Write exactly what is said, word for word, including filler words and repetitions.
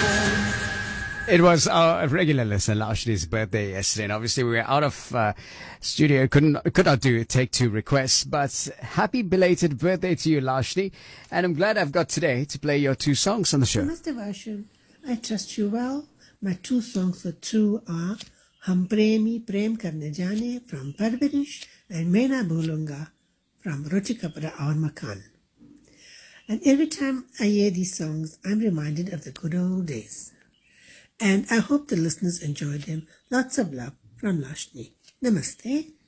It was our regular listener Lashni's birthday yesterday, and obviously we were out of uh, studio, couldn't could not do take two requests. But happy belated birthday to you, Lashni, and I'm glad I've got today to play your two songs on the show. Namaste Varshan, I trust you well. My two songs for two are Hum Premi Prem Karne Jane from Parvarish and Maina Bholunga from Ruchi Kapra Aur Makan. And every time I hear these songs, I'm reminded of the good old days. And I hope the listeners enjoy them. Lots of love from Lashni. Namaste.